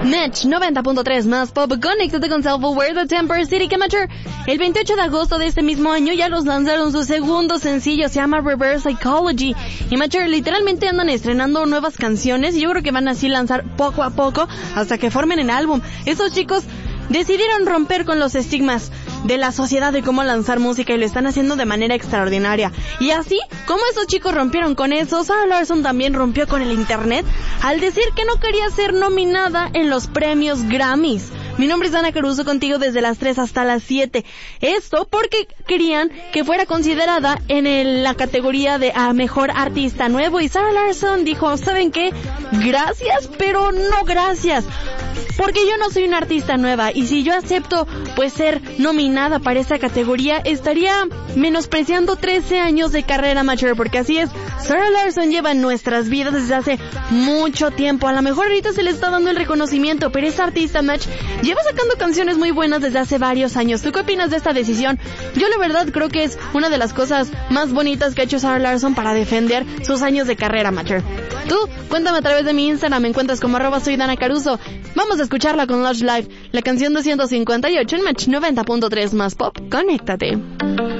Match 90.3 más pop, conéctate con Self-Aware de Temper City, que Matcher, el 28 de agosto de este mismo año ya los lanzaron su segundo sencillo, se llama Reverse Psychology, y Matcher literalmente andan estrenando nuevas canciones, y yo creo que van así lanzar poco a poco hasta que formen el álbum. Estos chicos decidieron romper con los estigmas de la sociedad de cómo lanzar música y lo están haciendo de manera extraordinaria. Y así como esos chicos rompieron con eso, Sarah Larsson también rompió con el internet al decir que no quería ser nominada en los premios Grammys. Mi nombre es Dana Caruso, contigo desde las 3 hasta las 7. Esto porque querían que fuera considerada en la categoría de Mejor Artista Nuevo, y Sarah Larsson dijo, ¿saben qué? Gracias, pero no gracias, porque yo no soy una artista nueva, y si yo acepto pues ser nominada para esa categoría, estaría menospreciando 13 años de carrera mature, porque así es, Sarah Larsson lleva en nuestras vidas desde hace mucho tiempo. A lo mejor ahorita se le está dando el reconocimiento, pero esa artista match lleva sacando canciones muy buenas desde hace varios años. ¿Tú qué opinas de esta decisión? Yo la verdad creo que es una de las cosas más bonitas que ha hecho Sarah Larsson para defender sus años de carrera mature. Tú, cuéntame a través de mi Instagram, me encuentras como @soy Dana Caruso. Vamos a escucharla con Lush Live, la canción 258 en Match 90.3 más pop. Conéctate.